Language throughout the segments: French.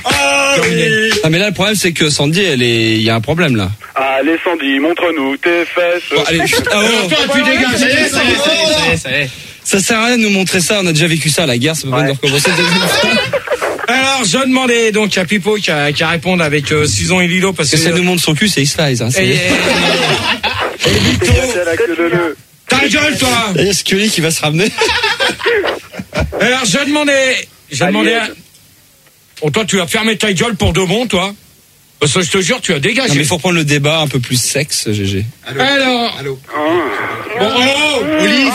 Ah mais là le problème c'est que Sandy il y a un problème là. Allez Sandy, montre-nous tes fesses. Bon, allez, Toi, tu dégages. Ça y est. ça sert à rien de nous montrer ça, on a déjà vécu ça, la guerre, ça peut pas nous recommencer. Alors, je demandais donc à Pipo qui a répondu avec Susan et Lilo parce que ça nous montre son cul, c'est X-Files. Hein, et Vito, ta gueule toi. Il y a Scully qui va se ramener. Alors, je demandais toi, tu as fermé ta gueule pour de bon, toi. Parce que je te jure, tu as dégagé. Non, mais il faut prendre le débat un peu plus sexe, GG. Allô. Bon, Olive.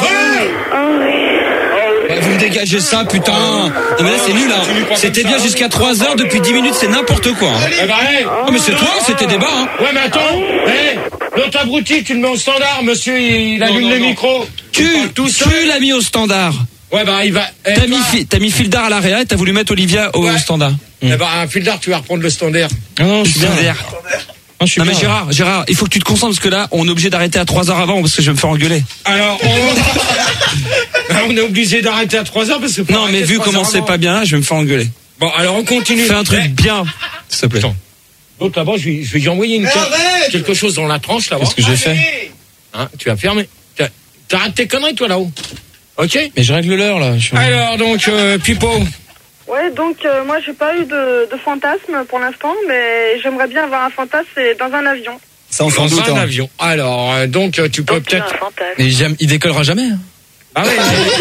Bah, vous me dégagez ça, putain. Non, mais là, c'est nul, là. C'était bien jusqu'à 3h, depuis 10 minutes, c'est n'importe quoi. Hein. Eh ben, Oh, mais c'est toi, c'était débat, hein. Ouais, mais attends. L'autre abruti, tu le mets au standard, monsieur, il allume les micros. Tu l'as mis au standard. Ouais, bah, il va. T'as mis Fildar à l'area et t'as voulu mettre Olivia au standard. Eh ben, Fildar, tu vas reprendre le standard. Non, je suis bien. Non mais Gérard, il faut que tu te concentres parce que là, on est obligé d'arrêter à 3h avant parce que je vais me faire engueuler. Alors, on est obligé d'arrêter à 3h parce que... Non, mais vu comment c'est pas bien là, je vais me faire engueuler. Bon, alors on continue. Fais un truc bien, s'il te plaît. Donc là-bas, je vais lui envoyer quelque chose dans la tranche là-bas. Qu'est-ce que j'ai fait? Hein, tu as fermé. T'arrêtes tes conneries, toi, là-haut. Ok? Mais je règle l'heure, là. Alors, donc, Pipo. Ouais, donc moi j'ai pas eu de fantasme pour l'instant, mais j'aimerais bien avoir un fantasme, c'est dans un avion. Ça, on s'en doute. Dans un avion. Alors, donc tu peux peut-être... Mais il décollera jamais. Hein. Ah ouais.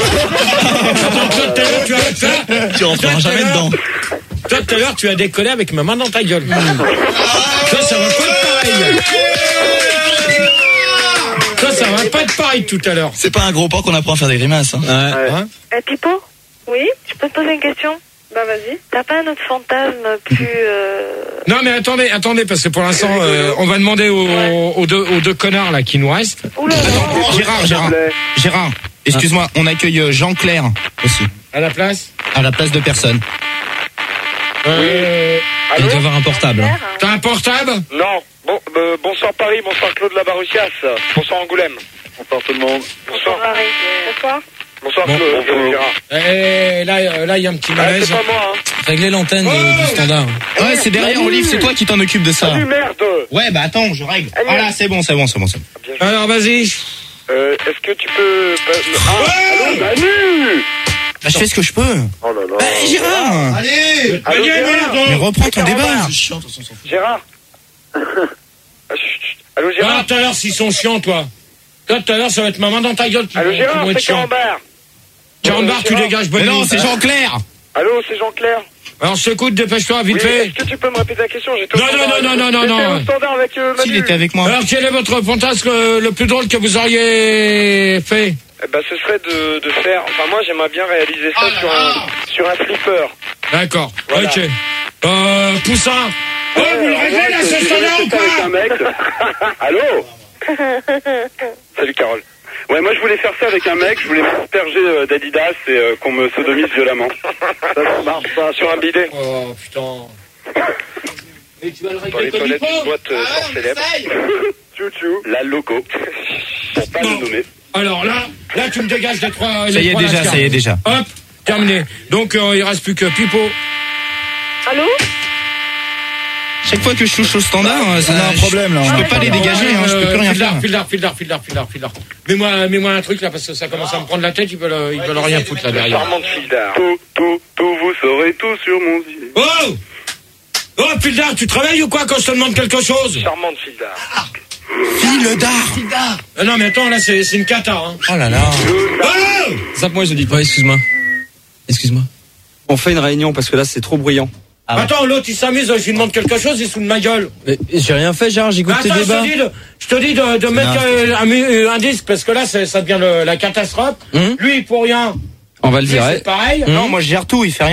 Tu rentreras jamais dedans. Toi, tout à l'heure, tu as décollé avec ma main dans ta gueule. Ça va pas être pareil. Ça va pas être pareil tout à l'heure. C'est pas un gros porc qu'on apprend à faire des grimaces. Hein. Hein? Pipo? Oui? Je peux te poser une question? Bah vas-y. T'as pas un autre fantasme plus... Non mais attendez, parce que pour l'instant, on va demander aux deux connards là qui nous restent. Gérard, excuse-moi, on accueille Jean-Claire aussi. À la place de personne. Il doit avoir un portable. Hein. T'as un portable? Non. Bon, bonsoir Paris, bonsoir Claude Labarussias, bonsoir Angoulême. Bonsoir tout le monde. Bonsoir. Bonsoir. Bonsoir Claude. Là, il y a un petit malaise. C'est pas moi, hein. Réglez l'antenne du standard. Ouais, c'est derrière Olive, c'est toi qui t'en occupe de ça. Salut merde. Ouais, bah attends, je règle. Voilà, c'est bon. Alors, vas-y. Est-ce que tu peux... allô, Manu. Bah, je fais ce que je peux. Oh là là. Bah, Gérard. Allez, Mais reprends ton débat. Gérard. Allô Gérard. Ah, tout à l'heure, s'ils sont chiants, toi. Toi, tout à l'heure, ça va être ma main dans ta gueule. Allô Gérard, c'est Carambar. Carambar, tu dégages, bonne Mais non, nuit. c'est Jean-Claire. Allô, c'est Jean-Claire. Alors, je t'écoute, dépêche-toi, vite Oui, fait. est-ce que tu peux me répéter la question? Non. J'étais au standard avec Manu. S'il était avec moi. Alors, quel est votre fantasme le plus drôle que vous auriez fait? Ce serait de faire... Enfin, moi, j'aimerais bien réaliser ça sur un flipper. D'accord, Voilà. ok. Poussin. Oh, vous le réglez là, ce standard ou pas? Allô. Salut Carole. Ouais, moi je voulais faire ça avec un mec, je voulais m'asperger d'Adidas et qu'on me sodomise violemment. Ça marche pas sur un bidet. Oh putain. Et tu vas le Dans les régler comme il toilettes d'une faut? boîte fort célèbre. Tchou, la loco. Pour pas nous nommer. Alors là, tu me dégages les trois. Ça y est déjà. Hop, terminé. Donc il reste plus que Pipo. Allô? Chaque fois que je touche au standard, ça On a un problème là. Je peux pas les dégager, je peux plus rien faire. Fildar. Mets-moi un truc là parce que ça commence à me prendre la tête, ils veulent rien foutre là derrière. Charmante Fildar. Tout, vous saurez tout sur mon île. Oh Fildar, tu travailles ou quoi quand je te demande quelque chose? Charmante Fildar. Fildar. Non mais attends, là c'est une cata, hein. Oh là là. Oh Zappe-moi, je dis pas. Excuse-moi. On fait une réunion parce que là c'est trop bruyant. Attends, l'autre il s'amuse, je lui demande quelque chose, il se fout de ma gueule. Mais j'ai rien fait, Gérard, j'écoute tes débats. Je te dis de mettre un disque parce que là ça devient la catastrophe. Lui pour rien. On va le virer. C'est pareil. Non, moi je gère tout, il fait rien.